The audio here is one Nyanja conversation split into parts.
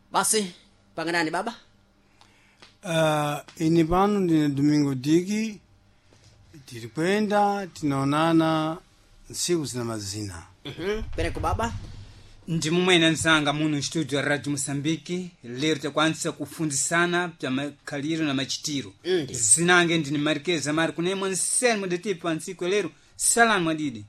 Basi panganani baba? Ini pano ndine Domingo Diki, tilikwenda tinaonana nsiku zina mazina. Pereko baba? Ndi mumwena nsanga muno studio ya Radio Mosambiki lero takwanisa kufundisana bya makhaliro na machitiro. Zinange ndini Marqueza Mari kunemwe nsenu mudetipa nsiku lero salamu madidi.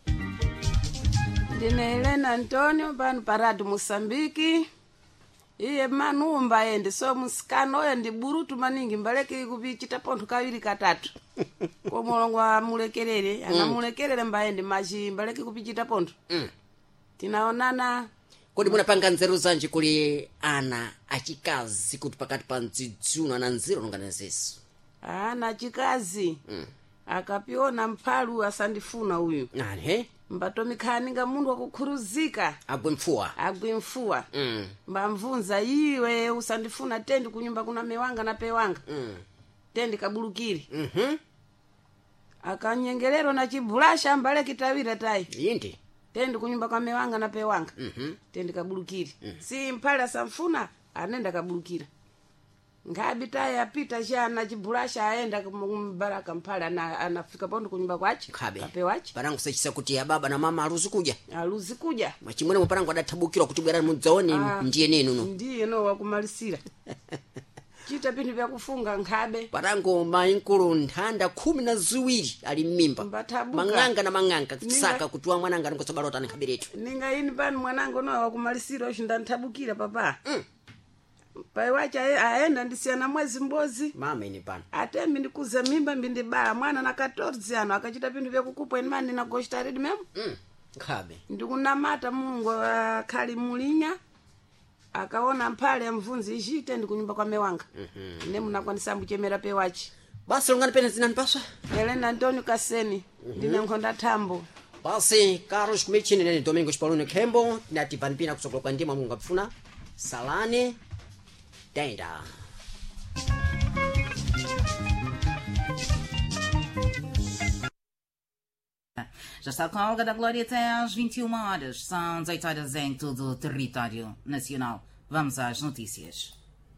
Ndine Helena Antonio pano pa Radio Mosambiki. Iye manumba ende so musikano ende burutu maningi mbaleke kupichita pontho kawiri katatu. Komolongo amulekerere, anamulekerere mbaende maji mbaleke kupichita pontho. Tinaonana. Kodi munapanga nzeru zanji kuli ana achikazi kuti pakati pa mdzidzuno ana nzeru nonganezesi? Ana achikazi. Akapiona mphalu asandifuna uyu. Mbatomikhani nga mundu wakukhuruzika. Agwe mfuwa. Mbamvunza iwe usandifuna tendi kunyumba kuna mewanga na pewanga. Tendi kabulukiri. Akanyengelero na chibulasha mbale kitawira tai. Yindi. Tendi kunyumba kwa mewanga na pewanga. Tendi kabulukiri. Si mpala samfuna anenda kabulukira. Ngabita apita jana chibulasha aenda kumbaraka mpala na anafika pondo kunyumba kwachi kape wachi parangu sechisa kuti ya baba na mama aluzi kuja machimwene muparangu adatabukirwa kuti bwera mudzaone ndiye nenu no ndiye no wakumalisira chita pintu vya kufunga nkhabe parangu mainkulu nthanda 12 ali mmimba manganga na manganga kusaka kuti wa mwananga ngosobalota nkhaberetu ninga ini pano mwanango no wakumalisira oshinda ntabukira papa pai wacha aenda ndisiana mwezi mbozi mama ini pano atemi ndikuza mimba mbindibala mwana na 14 ano akachita pintu vya kukupwa ini mani na goshita ready memo khabe ndikunamata mungu akhali mulinya akaona mpale mvunzi ishite ndikunyumba kwa mewanga ine munakwanisa mbuchemera pe wachi basi lungani pena zina nipaswa Helena Antonio Kaseni ndine nkhonda thambo basi Carlos Kumichini nene Domingo Spalone Kembo nativani pina kusokola kwa ndima mungu apfuna salane Denda. Já está com a Olga da Glória até às 21 horas. São 18 horas em todo o território nacional. Vamos às notícias.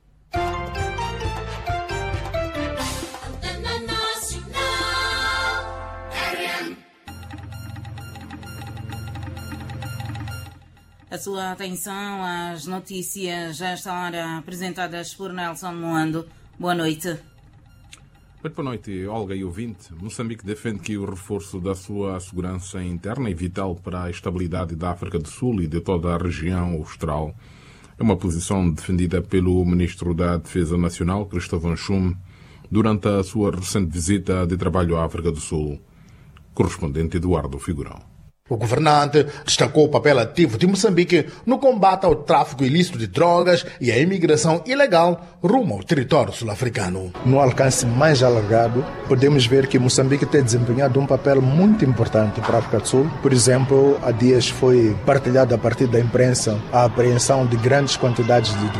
A sua atenção às notícias a esta hora apresentadas por Nelson Moando. Boa noite. Muito boa noite, Olga e ouvinte. Moçambique defende que o reforço da sua segurança interna é vital para a estabilidade da África do Sul e de toda a região austral. É uma posição defendida pelo Ministro da Defesa Nacional, Cristóvão Chum, durante a sua recente visita de trabalho à África do Sul. Correspondente Eduardo Figurão. O governante destacou o papel ativo de Moçambique no combate ao tráfico ilícito de drogas e à imigração ilegal rumo ao território sul-africano. No alcance mais alargado, podemos ver que Moçambique tem desempenhado um papel muito importante para a África do Sul. Por exemplo, há dias foi partilhada a partir da imprensa a apreensão de grandes quantidades de